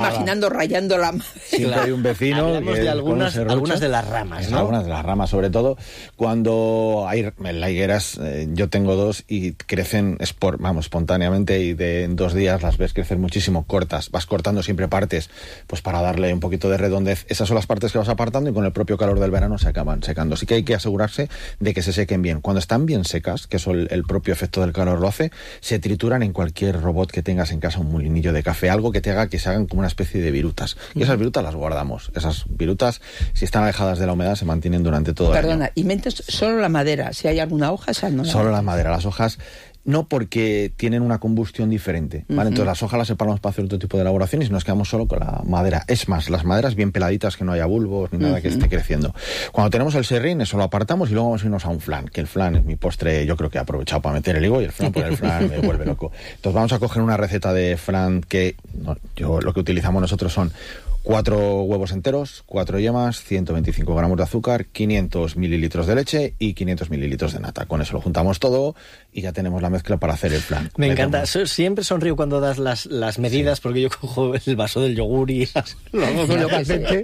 imaginando rayando la madera. Siempre hay un vecino. Hablamos de algunas de las ramas, ¿no? Algunas de las ramas, sobre todo cuando hay la higueras. Yo tengo 2 y crecen espontáneamente, y en 2 días las ves crecer muchísimo. Vas cortando siempre partes, pues para darle un poquito de redondez. Esas son las partes que vas apartando, y con el propio calor del verano se acaban secando. Así que hay que asegurarse de que se sequen bien. Cuando están bien secas, que eso el propio efecto del calor lo hace, se trituran en cualquier robot que tengas en casa, un molinillo de café, algo que te haga que se hagan como una especie de virutas. Y esas virutas las guardamos. Esas virutas, si están alejadas de la humedad, se mantienen durante todo el año. Perdona, y metes solo la madera. Si hay alguna hoja, esa no. Solo la madera. Las hojas no, porque tienen una combustión diferente, ¿vale? Entonces las hojas las separamos para hacer otro tipo de elaboraciones y nos quedamos solo con la madera. Es más, las maderas bien peladitas, que no haya bulbos ni nada que esté creciendo. Cuando tenemos el serrín, eso lo apartamos y luego vamos a irnos a un flan, que el flan es mi postre. Yo creo que he aprovechado para meter el higo, y el flan, pues el flan me vuelve loco. Entonces vamos a coger una receta de flan que lo que utilizamos nosotros son 4 huevos enteros, 4 yemas, 125 gramos de azúcar, 500 mililitros de leche y 500 mililitros de nata. Con eso lo juntamos todo y ya tenemos la mezcla para hacer el flan. Me encanta. Siempre sonrío cuando das las medidas, sí, porque yo cojo el vaso del yogur y lo hago con localmente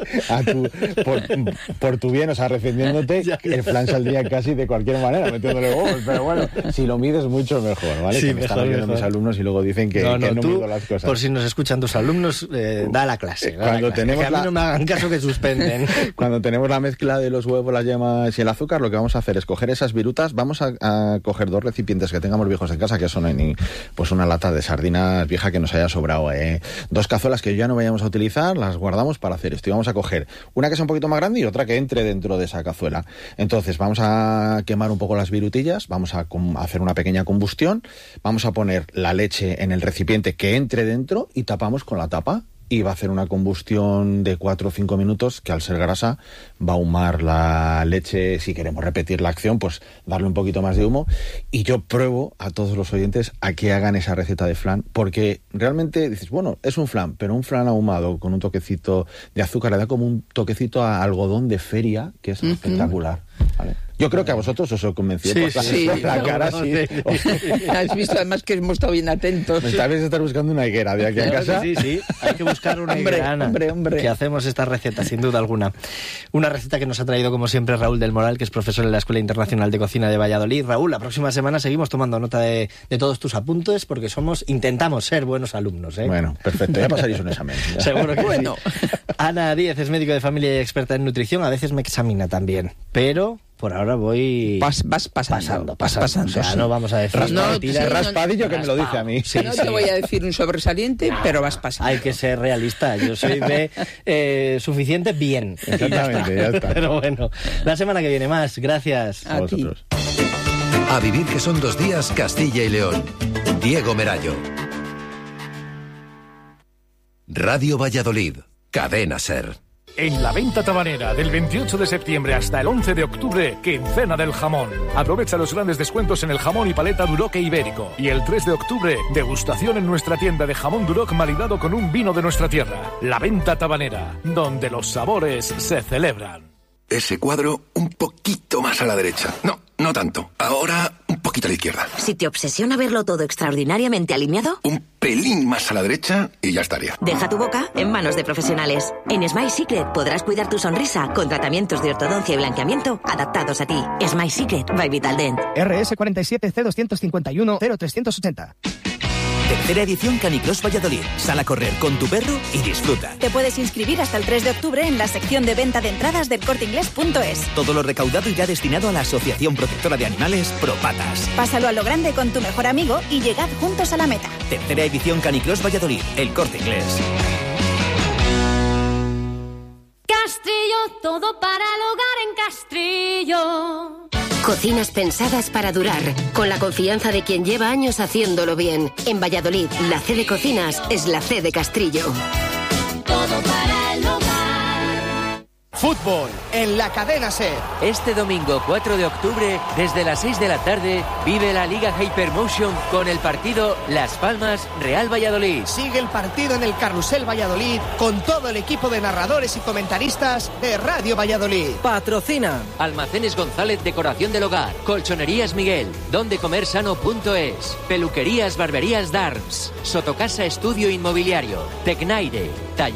por tu bien, o sea, defendiéndote. El flan saldría casi de cualquier manera, metiéndole huevos, pero bueno, si lo mides mucho mejor, ¿vale? Sí, que me están viendo mis alumnos y luego dicen que no mido las cosas. Por si nos escuchan tus alumnos, da la clase. Tenemos que a mí no me hagan caso, que suspenden. Cuando tenemos la mezcla de los huevos, las yemas y el azúcar, lo que vamos a hacer es coger esas virutas. Vamos a coger 2 recipientes que tengamos viejos en casa, que son pues una lata de sardinas vieja que nos haya sobrado, 2 cazuelas que ya no vayamos a utilizar, las guardamos para hacer esto. Y vamos a coger una que sea un poquito más grande y otra que entre dentro de esa cazuela. Entonces vamos a quemar un poco las virutillas, vamos a hacer una pequeña combustión, vamos a poner la leche en el recipiente que entre dentro y tapamos con la tapa. Y va a hacer una combustión de 4 o 5 minutos, que al ser grasa va a ahumar la leche. Si queremos repetir la acción, pues darle un poquito más de humo. Y yo pruebo a todos los oyentes a que hagan esa receta de flan, porque realmente dices, bueno, es un flan, pero un flan ahumado con un toquecito de azúcar le da como un toquecito a algodón de feria, que es espectacular, ¿vale? Yo creo que a vosotros os he convencido por la cara, sí. Has visto además que hemos estado bien atentos. Tal vez estar buscando una higuera de aquí a casa. Sí, hay que buscar una higuera, hombre. Que hacemos esta receta, sin duda alguna. Una receta que nos ha traído, como siempre, Raúl del Moral, que es profesor en la Escuela Internacional de Cocina de Valladolid. Raúl, la próxima semana seguimos tomando nota de todos tus apuntes, porque intentamos ser buenos alumnos, ¿eh? Bueno, perfecto, ya pasaréis un examen. Seguro que bueno. Sí. Ana Díez es médico de familia y experta en nutrición, a veces me examina también, pero por ahora voy vas pasando. O sea, no vamos a decir raspadillo, que me lo dice a mí. Sí, no te voy a decir un sobresaliente, pero vas pasando. Hay que ser realista. Yo soy de suficiente bien. Exactamente, ya está. Pero bueno, la semana que viene más. Gracias a vosotros. A vivir, que son 2 días, Castilla y León. Diego Merayo. Radio Valladolid. Cadena SER. En la venta tabanera del 28 de septiembre hasta el 11 de octubre, Quincena del Jamón. Aprovecha los grandes descuentos en el jamón y paleta Duroc e Ibérico. Y el 3 de octubre, degustación en nuestra tienda de jamón Duroc maridado con un vino de nuestra tierra. La venta tabanera, donde los sabores se celebran. Ese cuadro un poquito más a la derecha. No tanto. Ahora un poquito a la izquierda. Si te obsesiona verlo todo extraordinariamente alineado, un pelín más a la derecha y ya estaría. Deja tu boca en manos de profesionales. En Smile Secret podrás cuidar tu sonrisa con tratamientos de ortodoncia y blanqueamiento adaptados a ti. Smile Secret by Vitaldent. RS 47 C251 0380. Tercera edición Canicross Valladolid. Sal a correr con tu perro y disfruta. Te puedes inscribir hasta el 3 de octubre en la sección de venta de entradas del corteinglés.es. Todo lo recaudado irá destinado a la Asociación Protectora de Animales Propatas. Pásalo a lo grande con tu mejor amigo y llegad juntos a la meta. Tercera edición Canicross Valladolid. El Corte Inglés. Castrillo, todo para el hogar en Castrillo. Cocinas pensadas para durar, con la confianza de quien lleva años haciéndolo bien. En Valladolid, la C de Cocinas es la C de Castrillo. Todo para el hogar. Fútbol en la Cadena SER. Este domingo 4 de octubre, desde las 6 de la tarde, vive la Liga Hypermotion con el partido Las Palmas Real Valladolid. Sigue el partido en el Carrusel Valladolid con todo el equipo de narradores y comentaristas de Radio Valladolid. Patrocina Almacenes González, decoración del hogar. Colchonerías Miguel, dondecomersano.es. Peluquerías Barberías Darms. Sotocasa Estudio Inmobiliario. Tecnaire.